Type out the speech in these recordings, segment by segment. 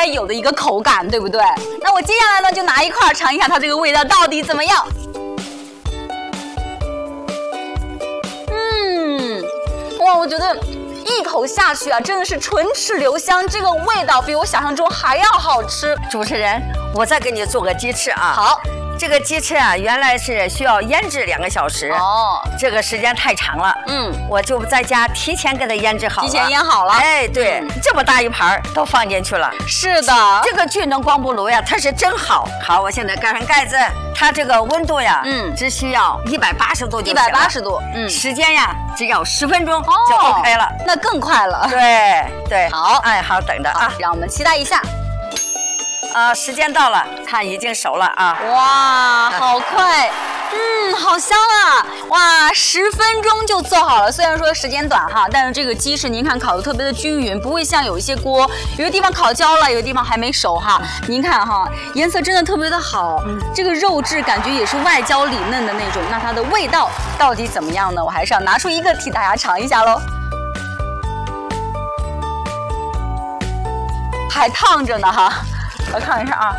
有的一个口感，对不对？那我接下来呢就拿一块尝一下它这个味道到底怎么样。哇，我觉得一口下去啊，真的是唇齿留香，这个味道比我想象中还要好吃。 主持人，我再给你做个鸡翅啊。 好。 这个鸡翅啊，原来是需要腌制2个小时哦， 这个时间太长了。我就在家提前给它腌制好了。 提前腌好了。 哎，对，这么大一盘都放进去了。 是的， 这个聚能光波炉呀，它是真好。好，我现在盖上盖子，它这个温度呀，只需要180度就行了。 180度， 时间呀，只要10分钟就 OK 了。 那更快了。 对， 好， 哎，好，等着啊， 让我们期待一下。 时间到了，它已经熟了啊！ 哇，好快，好香啊！哇，10分钟就做好了。虽然说时间短哈，但是这个鸡翅您看烤得特别的均匀，不会像有一些锅，有的地方烤焦了，有的地方还没熟哈。您看哈，颜色真的特别的好，这个肉质感觉也是外焦里嫩的那种。那它的味道到底怎么样呢？我还是要拿出一个替大家尝一下喽。还烫着呢哈。来看一下啊，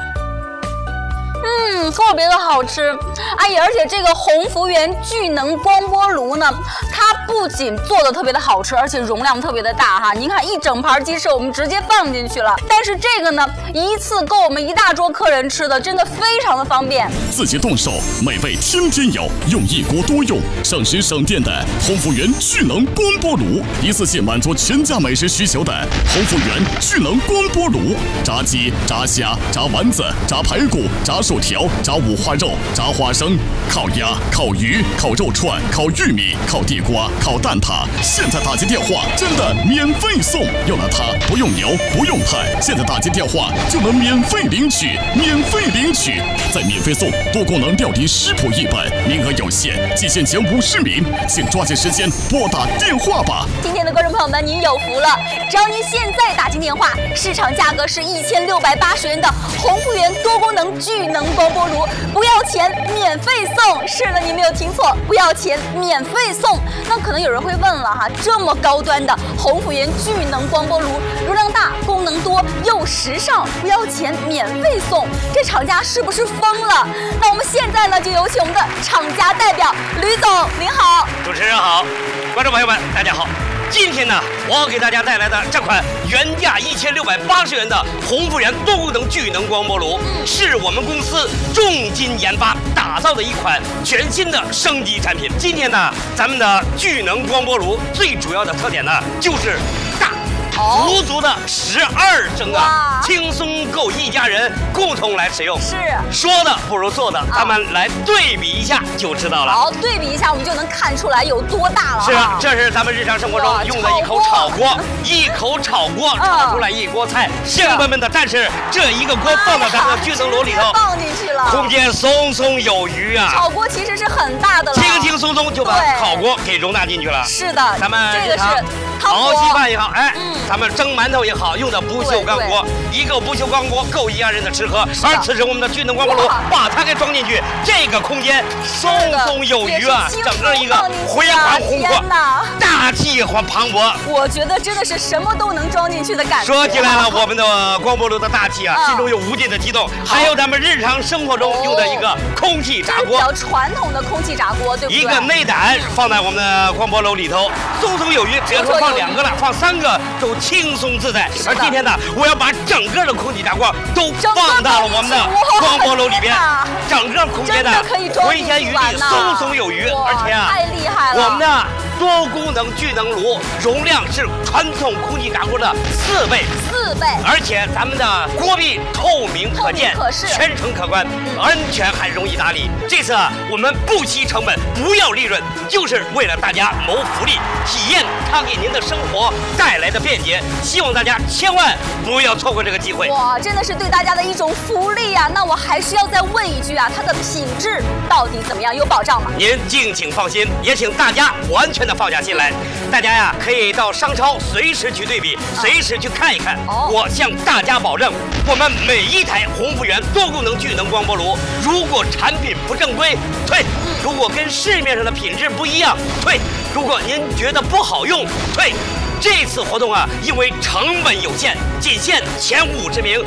特别的好吃，哎呀，而且这个鸿福源聚能光波炉呢，它不仅做的特别的好吃，而且容量特别的大哈。您看一整盘鸡翅我们直接放进去了，但是这个呢，一次够我们一大桌客人吃的，真的非常的方便。 自己动手，美味天天有，用一锅多用，省时省电的鸿福源聚能光波炉，一次性满足全家美食需求的鸿福源聚能光波炉，炸鸡、炸虾、炸丸子、炸排骨、炸薯条、炸五花肉、炸花生、烤鸭、烤鱼、烤肉串、烤玉米、烤地瓜、烤蛋挞。现在打进电话真的免费送，用了它不用油不用派，现在打进电话就能免费领取，再免费送多功能料理食谱1本，名额有限，仅限前50名，请抓紧时间拨打电话吧。 今天的观众朋友们，您有福了，只要您现在打进电话，市场价格是1680元的鸿福源多功能聚能光波炉，不要钱，免费送。是的，你没有听错，不要钱，免费送。那可能有人会问了哈，这么高端的鸿福源聚能光波炉，容量大，功能多，又时尚，不要钱，免费送，这厂家是不是疯了？那我们现在呢，就有请我们的厂家代表吕总，您好。 主持人好，观众朋友们大家好。今天呢，我要给大家带来的这款原价1680元的鸿福源多功能聚能光波炉，是我们公司重金研发打造的一款全新的升级产品。今天呢，咱们的聚能光波炉最主要的特点呢，就是大。足的12升啊，轻松够一家人共同来使用。 是， 说的不如做的，咱们来对比一下就知道了。 好，对比一下，我们就能看出来有多大了。 是啊，这是咱们日常生活中用的一口炒锅，一口炒锅炒出来一锅菜，香喷喷的。但是这一个锅放到咱们的聚能炉里头， 放进去了， 空间松松有余啊。 炒锅其实是很大的了， 轻轻松松就把烤锅给容纳进去了。 是的， 咱们这个是熬稀饭也好，咱们蒸馒头也好，用的不锈钢锅，一个不锈钢锅够一家人的吃喝。而此时我们的聚能光波炉把它给装进去，这个空间松松有余啊，整个一个回环宏阔，大气磅礴。 我觉得真的是什么都能装进去的感觉。 说起来了，我们的光波炉的大气啊，心中有无尽的激动。还有咱们日常生活中用的一个空气炸锅， 比较传统的空气炸锅，对不对？ 一个内胆放在我们的光波炉里头，松松有余。别说放2个了，放3个都轻松自在。而今天呢，我要把整个的空气炸锅都放到了我们的光波炉里边，整个空间呢回旋余地，松松有余。而且啊， 太厉害了！ 我们的多功能聚能炉容量是传统空气炸锅的4倍，而且咱们的锅壁透明可见，全程可观，安全还容易打理。这次我们不惜成本，不要利润，就是为了大家谋福利，体验它给您的生活带来的便捷。希望大家千万不要错过这个机会。 哇，真的是对大家的一种福利啊！那我还需要再问一句啊，它的品质到底怎么样？有保障吗？ 您敬请放心，也请大家完全的放下心来。大家呀，可以到商超随时去对比，随时去看一看。我向大家保证，我们每一台鸿福源多功能聚能光波炉，如果产品不正规，退；如果跟市面上的品质不一样，退；如果您觉得不好用，退。这次活动啊，因为成本有限，仅限前50名